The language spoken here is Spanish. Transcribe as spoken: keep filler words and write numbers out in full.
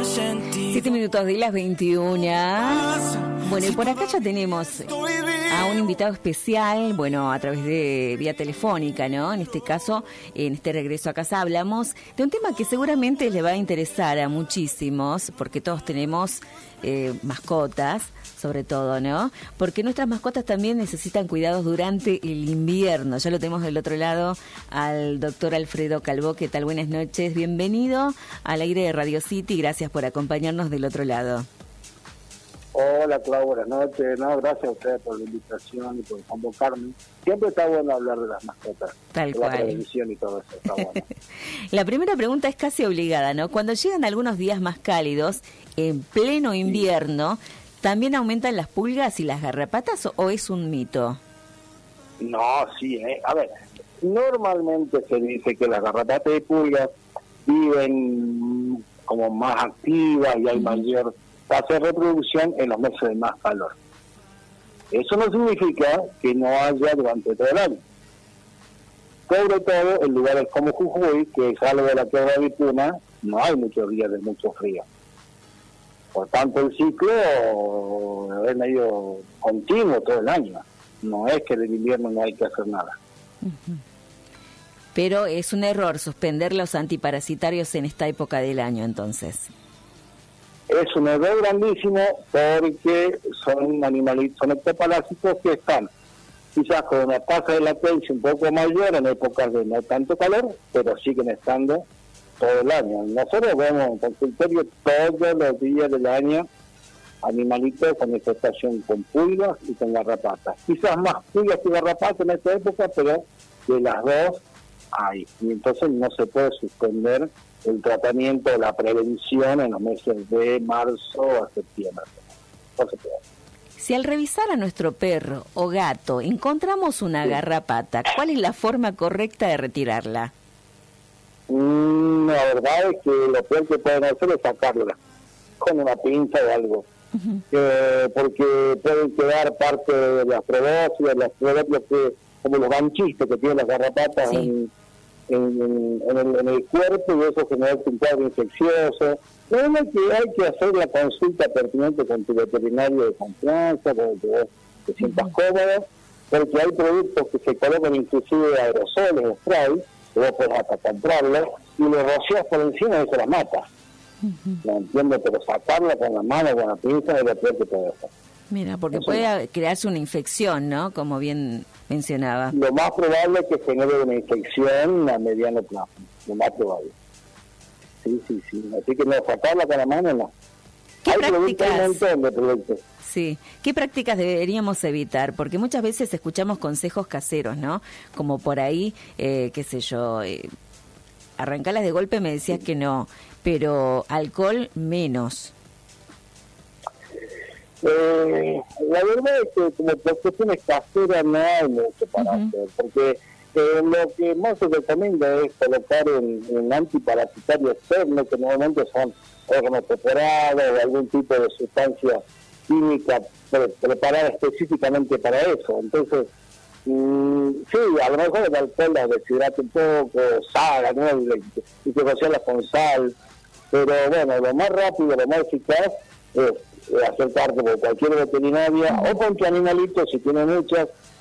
Siete minutos de las veintiuna. Bueno, y por acá ya tenemos a un invitado especial, bueno, a través de vía telefónica, ¿no? En este caso, en este regreso a casa hablamos de un tema que seguramente le va a interesar a muchísimos, porque todos tenemos eh, mascotas, sobre todo, ¿no? Porque nuestras mascotas también necesitan cuidados durante el invierno. Ya lo tenemos del otro lado al doctor Alfredo Calvo. ¿Qué tal? Buenas noches. Bienvenido al aire de Radio City. Gracias por acompañarnos del otro lado. Hola, Clau, buenas noches. No, gracias a ustedes por la invitación y por convocarme. Siempre está bueno hablar de las mascotas. Tal de cual. La televisión y todo eso, está bueno. La primera pregunta es casi obligada, ¿no? Cuando llegan algunos días más cálidos, en pleno invierno, ¿también aumentan las pulgas y las garrapatas o es un mito? No, sí, ¿eh? A ver, normalmente se dice que las garrapatas y pulgas viven como más activas y hay uh-huh. mayor tasa de reproducción en los meses de más calor. Eso no significa que no haya durante todo el año. Sobre todo en lugares como Jujuy, que es algo de la tierra de Vicuña, no hay muchos días de mucho frío. Por tanto, el ciclo es medio continuo todo el año. No es que del invierno no hay que hacer nada. Uh-huh. Pero es un error suspender los antiparasitarios en esta época del año, entonces. Es un error grandísimo porque son animalitos, son ectoparásitos que están quizás con una tasa de latencia un poco mayor en épocas de no tanto calor, pero siguen estando todo el año. Nosotros vemos en consultorio todos los días del año animalitos con infestación con pulgas y con garrapatas. Quizás más pulgas que garrapatas en esta época, pero de las dos hay. Y entonces no se puede suspender el tratamiento o la prevención en los meses de marzo a septiembre. No se puede. Si al revisar a nuestro perro o gato encontramos una sí. garrapata, ¿cuál es la forma correcta de retirarla? Mm, la verdad es que lo peor que pueden hacer es sacarla con una pinza o algo. Uh-huh. Eh, porque pueden quedar parte de las probóscidas, las probóscidas que, como los ganchistes que tienen las garrapatas sí. en, en, en, en, el, en el cuerpo, y eso genera un cuadro infeccioso. Lo único que hay que hacer la consulta pertinente con tu veterinario de confianza, con el que vos te sientas uh-huh. cómodo, porque hay productos que se colocan inclusive aerosoles, spray, que vos podés hasta comprarlo, y lo rocias por encima y se la mata. Uh-huh. No entiendo, pero sacarla con la mano, con la pinza, es lo peor que puede hacer. Mira, porque Eso puede no. crearse una infección, ¿no? Como bien mencionaba. Lo más probable es que genere una infección a mediano plazo, lo más probable. Sí, sí, sí. Así que no, sacarla con la mano no. ¿Qué Hay prácticas? Un montón de productos. Sí. ¿Qué prácticas deberíamos evitar? Porque muchas veces escuchamos consejos caseros, ¿no? Como por ahí, eh, qué sé yo, eh, arrancarlas de golpe me decías sí. que no, pero alcohol menos. Eh, la verdad es que como por cuestiones caseras no hay mucho para uh-huh. hacer, porque eh, lo que más se recomienda es colocar un, un antiparasitario externo, que normalmente son órganos preparados o algún tipo de sustancia química pre- preparada específicamente para eso. Entonces, mmm, sí, a lo mejor el alcohol la deshidrata un poco, sal, ¿no? y, y que rociarla con sal, pero bueno, lo más rápido, lo más eficaz es acercarte por cualquier veterinaria o con tu animalito, si tiene muchas,